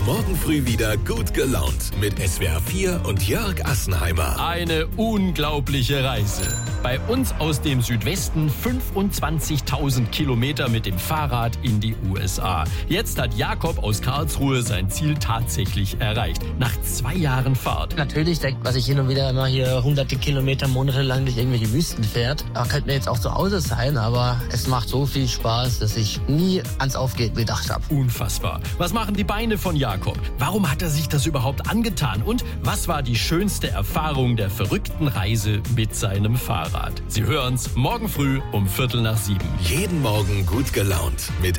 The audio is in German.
Morgen früh wieder gut gelaunt mit SWR 4 und Jörg Assenheimer. Eine unglaubliche Reise. Bei uns aus dem Südwesten 25.000 Kilometer mit dem Fahrrad in die USA. Jetzt hat Jakob aus Karlsruhe sein Ziel tatsächlich erreicht. Nach 2 Jahren Fahrt. Natürlich denkt man sich hin und wieder immer hier hunderte Kilometer monatelang durch irgendwelche Wüsten fährt. Da könnte mir jetzt auch zu Hause sein, aber es macht so viel Spaß, dass ich nie ans Aufgeben gedacht habe. Unfassbar. Was machen die Beine von Jakob? Warum hat er sich das überhaupt angetan? Und was war die schönste Erfahrung der verrückten Reise mit seinem Fahrrad? Sie hören's morgen früh um 6:45. Jeden Morgen gut gelaunt mit